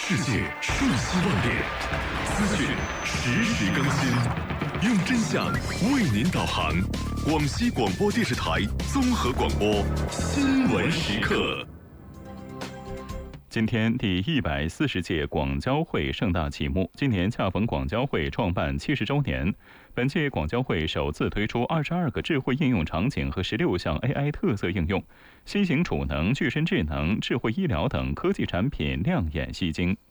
世界瞬息万变，资讯实时更新，用真相为您导航。广西广播电视台综合广播新闻时刻。 今天第140届广交会盛大启幕，今年恰逢广交会创办70周年。本届广交会首次推出22个智慧应用场景和16项 AI 特色应用，新型储能、具身智能、智慧医疗等科技产品亮眼吸睛。